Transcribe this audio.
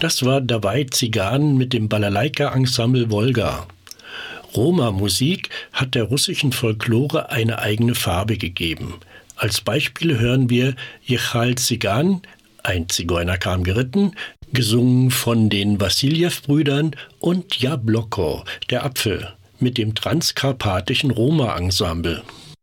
Das war Dawai Zigan mit dem Balalaika-Ensemble Wolga. Roma-Musik hat der russischen Folklore eine eigene Farbe gegeben. Als Beispiel hören wir Jechal Zigan, ein Zigeuner kam geritten, gesungen von den Wassiljew-Brüdern, und Jabloko, der Apfel, mit dem transkarpatischen Roma-Ensemble.